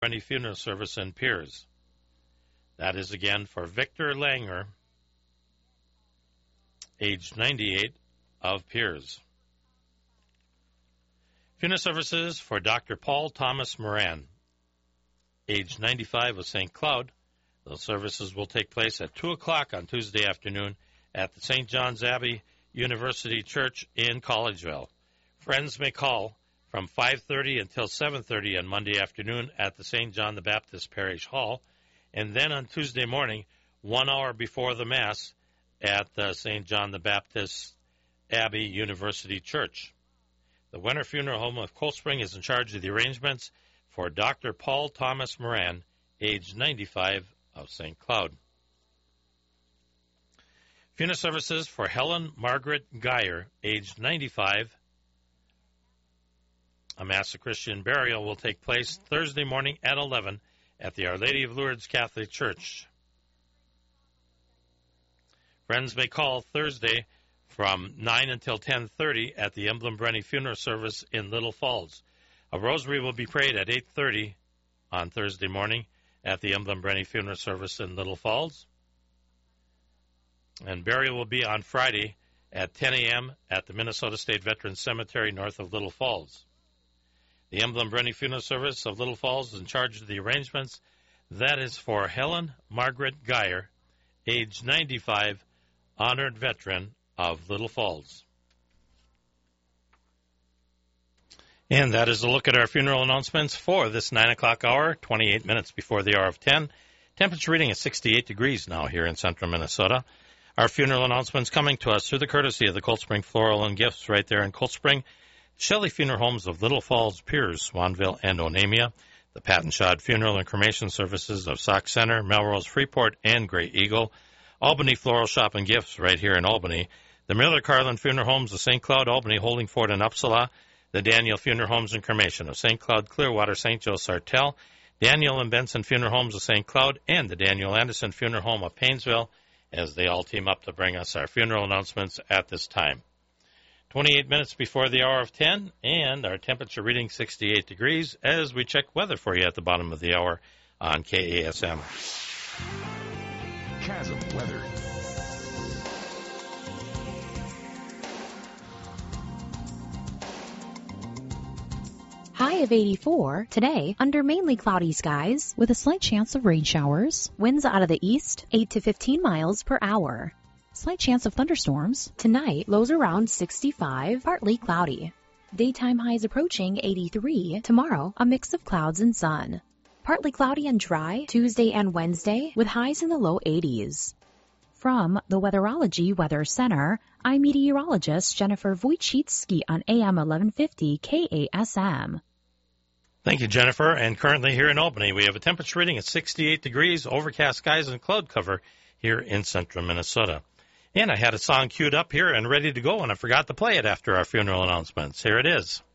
Brenny Funeral Service in Piers. That is again for Victor Langer, age 98, of Piers. Funeral services for Dr. Paul Thomas Moran, age 95, of St. Cloud. Those services will take place at 2 o'clock on Tuesday afternoon at the St. John's Abbey University Church in Collegeville. Friends may call from 5:30 until 7:30 on Monday afternoon at the St. John the Baptist Parish Hall, and then on Tuesday morning, 1 hour before the Mass, at the St. John the Baptist Abbey University Church. The Winter Funeral Home of Cold Spring is in charge of the arrangements for Dr. Paul Thomas Moran, age 95, of St. Cloud. Funeral services for Helen Margaret Geyer, age 95. A Mass of Christian burial will take place Thursday morning at 11 at the Our Lady of Lourdes Catholic Church. Friends may call Thursday from 9 until 10:30 at the Emblem Brenny Funeral Service in Little Falls. A rosary will be prayed at 8:30 on Thursday morning at the Emblem Brenny Funeral Service in Little Falls. And burial will be on Friday at 10 a.m. at the Minnesota State Veterans Cemetery north of Little Falls. The Emblem Brenny Funeral Service of Little Falls is in charge of the arrangements. That is for Helen Margaret Geyer, age 95, honored veteran of Little Falls. And that is a look at our funeral announcements for this 9 o'clock hour, 28 minutes before the hour of 10. Temperature reading is 68 degrees now here in central Minnesota. Our funeral announcements coming to us through the courtesy of the Cold Spring Floral and Gifts right there in Cold Spring, Shelley Funeral Homes of Little Falls, Piers, Swanville, and Onamia, the Pat and Shad Funeral and Cremation Services of Sauk Center, Melrose, Freeport, and Grey Eagle, Albany Floral Shop and Gifts right here in Albany, the Miller Carlin Funeral Homes of St. Cloud, Albany, Holdingford, and Uppsala, the Daniel Funeral Homes and Cremation of St. Cloud, Clearwater, St. Joe, Sartell, Daniel and Benson Funeral Homes of St. Cloud, and the Daniel Anderson Funeral Home of Paynesville, as they all team up to bring us our funeral announcements at this time. 28 minutes before the hour of 10, and our temperature reading 68 degrees as we check weather for you at the bottom of the hour on KASM. Chasm Weather. High of 84 today under mainly cloudy skies with a slight chance of rain showers. Winds out of the east 8 to 15 miles per hour. Slight chance of thunderstorms. Tonight, lows around 65, partly cloudy. Daytime highs approaching 83. Tomorrow, a mix of clouds and sun. Partly cloudy and dry Tuesday and Wednesday with highs in the low 80s. From the Weatherology Weather Center, I'm meteorologist Jennifer Wojcicki on AM 1150 KASM. Thank you, Jennifer. And currently here in Albany, we have a temperature reading at 68 degrees, overcast skies and cloud cover here in central Minnesota. And I had a song queued up here and ready to go, and I forgot to play it after our funeral announcements. Here it is.